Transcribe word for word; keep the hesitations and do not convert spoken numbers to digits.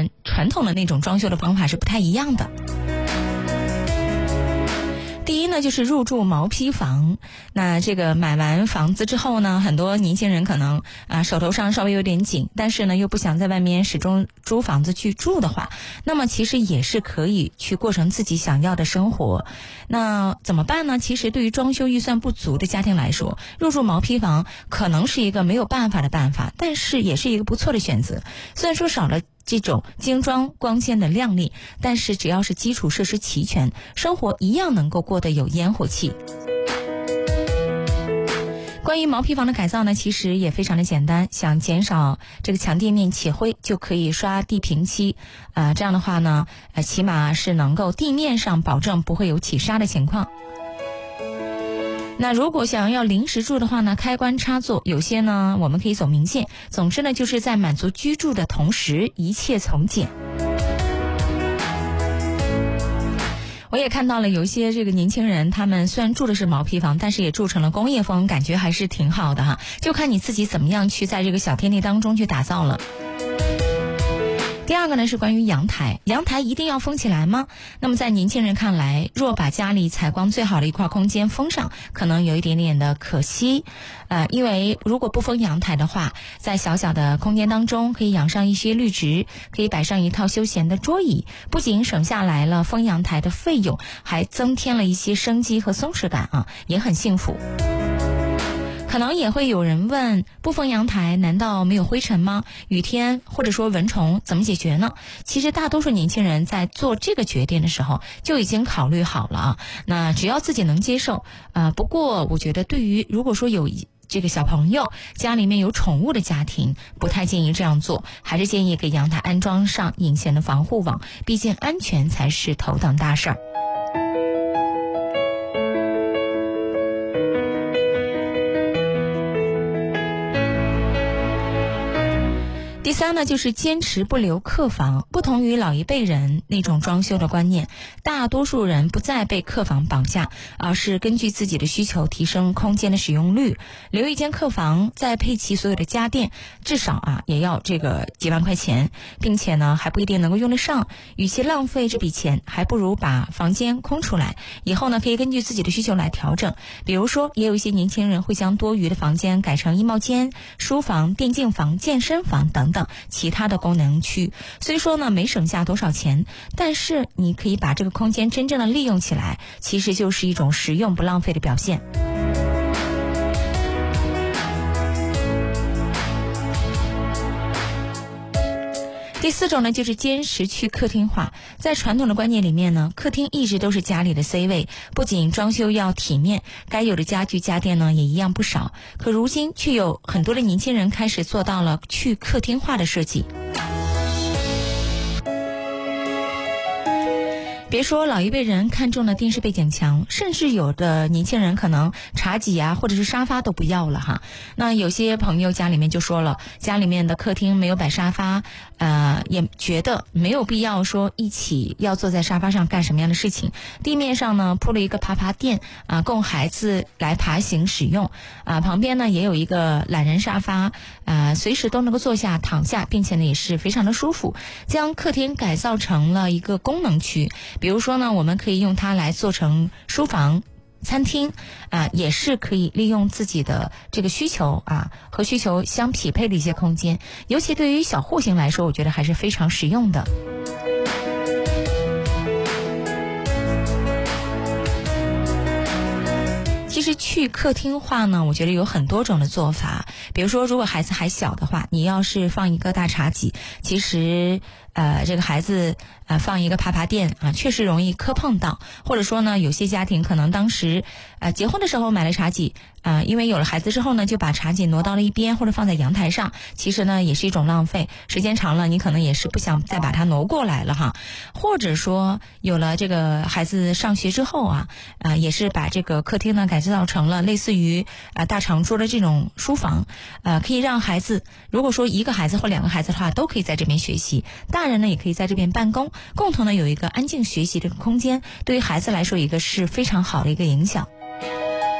们传统的那种装修的方法是不太一样的。第一呢，就是入住毛坯房。那这个买完房子之后呢，很多年轻人可能啊手头上稍微有点紧，但是呢又不想在外面始终租房子去住的话，那么其实也是可以去过成自己想要的生活。那怎么办呢？其实对于装修预算不足的家庭来说，入住毛坯房可能是一个没有办法的办法，但是也是一个不错的选择。虽然说少了这种精装光鲜的亮丽，但是只要是基础设施齐全，生活一样能够过得有烟火气。关于毛坯房的改造呢，其实也非常的简单，想减少这个墙地面起灰，就可以刷地平漆，呃，这样的话呢，呃，起码是能够地面上保证不会有起沙的情况。那如果想要临时住的话呢，开关插座有些呢我们可以走明线，总之呢就是在满足居住的同时，一切从简。我也看到了有一些这个年轻人，他们虽然住的是毛坯房，但是也住成了工业风，感觉还是挺好的哈，就看你自己怎么样去在这个小天地当中去打造了。第二个呢是关于阳台，阳台一定要封起来吗？那么在年轻人看来，若把家里采光最好的一块空间封上，可能有一点点的可惜。呃，因为如果不封阳台的话，在小小的空间当中可以养上一些绿植，可以摆上一套休闲的桌椅，不仅省下来了封阳台的费用，还增添了一些生机和松弛感啊，也很幸福。可能也会有人问，不封阳台难道没有灰尘吗？雨天或者说蚊虫怎么解决呢？其实大多数年轻人在做这个决定的时候就已经考虑好了啊。那只要自己能接受，呃，不过我觉得对于如果说有这个小朋友家里面有宠物的家庭，不太建议这样做，还是建议给阳台安装上隐形的防护网，毕竟安全才是头等大事儿。第三呢，就是坚持不留客房。不同于老一辈人那种装修的观念，大多数人不再被客房绑架，而是根据自己的需求提升空间的使用率。留一间客房，再配齐所有的家电，至少啊也要这个几万块钱，并且呢还不一定能够用得上。与其浪费这笔钱，还不如把房间空出来，以后呢可以根据自己的需求来调整。比如说，也有一些年轻人会将多余的房间改成衣帽间、书房、电竞房、健身房等等其他的功能区。虽说呢没省下多少钱，但是你可以把这个空间真正的利用起来，其实就是一种实用不浪费的表现。第四种呢，就是坚持去客厅化。在传统的观念里面呢，客厅一直都是家里的 C 位，不仅装修要体面，该有的家具家电呢也一样不少。可如今却有很多的年轻人开始做到了去客厅化的设计。别说老一辈人看中了电视背景墙，甚至有的年轻人可能茶几啊或者是沙发都不要了哈。那有些朋友家里面就说了，家里面的客厅没有摆沙发，呃，也觉得没有必要说一起要坐在沙发上干什么样的事情。地面上呢铺了一个爬爬垫啊，供孩子来爬行使用啊，旁边呢也有一个懒人沙发啊，随时都能够坐下躺下，并且呢也是非常的舒服。将客厅改造成了一个功能区。比如说呢，我们可以用它来做成书房、餐厅啊，也是可以利用自己的这个需求啊和需求相匹配的一些空间。尤其对于小户型来说，我觉得还是非常实用的。其实去客厅化呢，我觉得有很多种的做法。比如说，如果孩子还小的话，你要是放一个大茶几，其实呃，这个孩子呃放一个爬爬垫啊，确实容易磕碰到。或者说呢，有些家庭可能当时呃结婚的时候买了茶几，呃，因为有了孩子之后呢，就把茶几挪到了一边或者放在阳台上，其实呢也是一种浪费。时间长了，你可能也是不想再把它挪过来了哈。或者说，有了这个孩子上学之后啊，啊、呃，也是把这个客厅呢改造成了类似于呃大长桌的这种书房，呃，可以让孩子，如果说一个孩子或两个孩子的话，都可以在这边学习。大人呢也可以在这边办公，共同的有一个安静学习的空间，对于孩子来说一个是非常好的一个影响。